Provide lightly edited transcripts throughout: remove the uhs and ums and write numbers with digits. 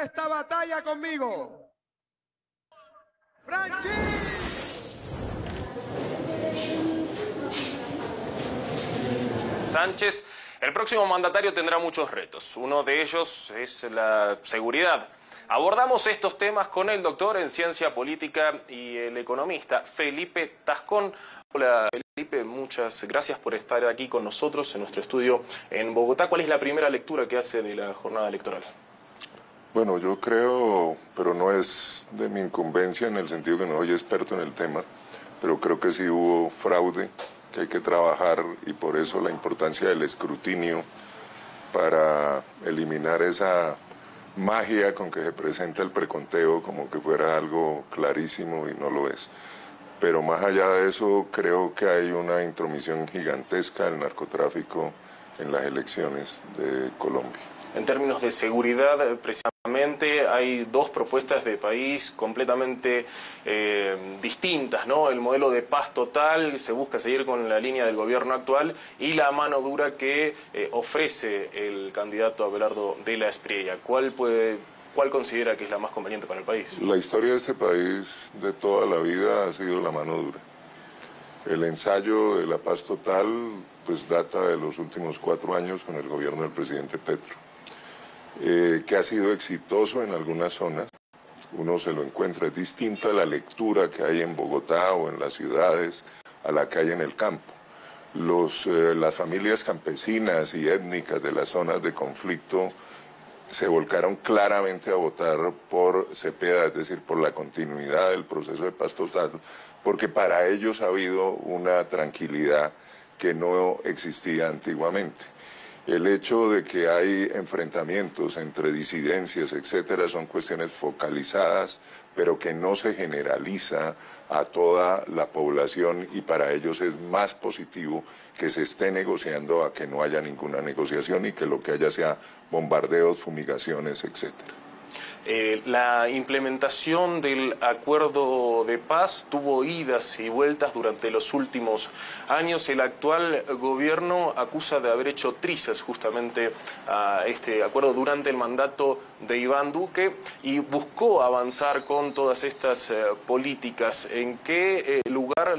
esta batalla conmigo. ¡Franchi! Sánchez, el próximo mandatario tendrá muchos retos. Uno de ellos es la seguridad. Abordamos estos temas con el doctor en ciencia política y el economista Felipe Tascón. Hola Felipe, muchas gracias por estar aquí con nosotros en nuestro estudio en Bogotá. ¿Cuál es la primera lectura que hace de la jornada electoral? Bueno, yo creo, pero no es de mi incumbencia en el sentido que no soy experto en el tema, pero creo que sí hubo fraude, que hay que trabajar y por eso la importancia del escrutinio para eliminar esa magia con que se presenta el preconteo como que fuera algo clarísimo y no lo es. Pero más allá de eso, creo que hay una intromisión gigantesca del narcotráfico en las elecciones de Colombia. En términos de seguridad, precisamente, hay dos propuestas de país completamente distintas, ¿no? El modelo de paz total, se busca seguir con la línea del gobierno actual, y la mano dura que ofrece el candidato Abelardo de la Espriella. ¿Cuál considera que es la más conveniente para el país? La historia de este país de toda la vida ha sido la mano dura. El ensayo de la paz total pues data de los últimos 4 años con el gobierno del presidente Petro. Que ha sido exitoso en algunas zonas, uno se lo encuentra, es distinta a la lectura que hay en Bogotá o en las ciudades a la que hay en el campo. Las familias campesinas y étnicas de las zonas de conflicto se volcaron claramente a votar por Cepeda, es decir, por la continuidad del proceso de paz total, porque para ellos ha habido una tranquilidad que no existía antiguamente. El hecho de que hay enfrentamientos entre disidencias, etcétera, son cuestiones focalizadas, pero que no se generaliza a toda la población y para ellos es más positivo que se esté negociando a que no haya ninguna negociación y que lo que haya sea bombardeos, fumigaciones, etcétera. La implementación del acuerdo de paz tuvo idas y vueltas durante los últimos años. El actual gobierno acusa de haber hecho trizas justamente a este acuerdo durante el mandato de Iván Duque y buscó avanzar con todas estas políticas. ¿En qué lugar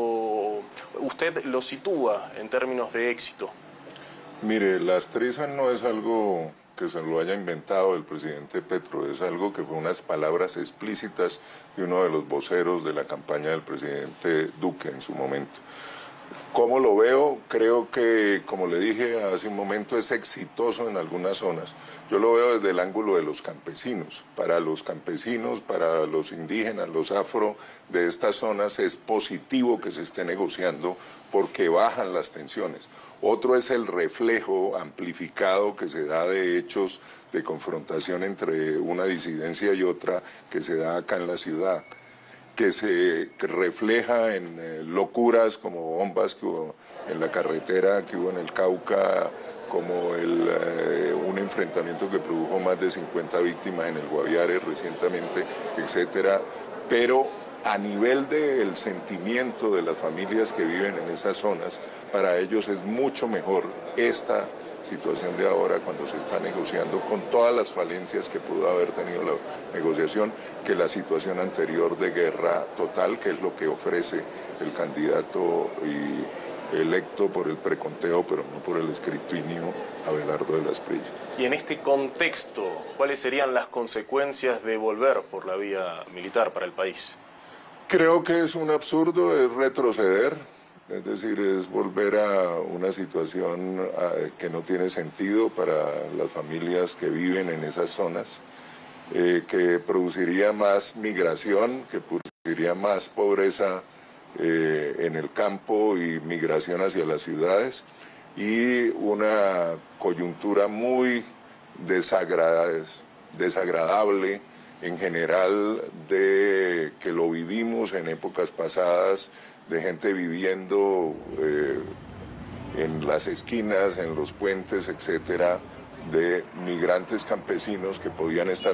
usted lo sitúa en términos de éxito? Mire, las trizas no es algo que se lo haya inventado el presidente Petro, es algo que fue unas palabras explícitas de uno de los voceros de la campaña del presidente Duque en su momento. ¿Cómo lo veo? Creo que, como le dije hace un momento, es exitoso en algunas zonas. Yo lo veo desde el ángulo de los campesinos. Para los campesinos, para los indígenas, los afro de estas zonas es positivo que se esté negociando porque bajan las tensiones. Otro es el reflejo amplificado que se da de hechos de confrontación entre una disidencia y otra que se da acá en la ciudad, que se refleja en locuras como bombas que hubo en la carretera, que hubo en el Cauca, como un enfrentamiento que produjo más de 50 víctimas en el Guaviare recientemente, etcétera. Pero a nivel del sentimiento de las familias que viven en esas zonas, para ellos es mucho mejor esta situación de ahora cuando se está negociando con todas las falencias que pudo haber tenido la negociación que la situación anterior de guerra total, que es lo que ofrece el candidato electo por el preconteo, pero no por el escrutinio, Abelardo de la Espriella. Y en este contexto, ¿cuáles serían las consecuencias de volver por la vía militar para el país? Creo que es un absurdo, es retroceder. Es decir, es volver a una situación que no tiene sentido para las familias que viven en esas zonas, que produciría más migración, que produciría más pobreza en el campo y migración hacia las ciudades, y una coyuntura muy desagradable en general de que lo vivimos en épocas pasadas, de gente viviendo en las esquinas, en los puentes, etcétera, de migrantes campesinos que podían estar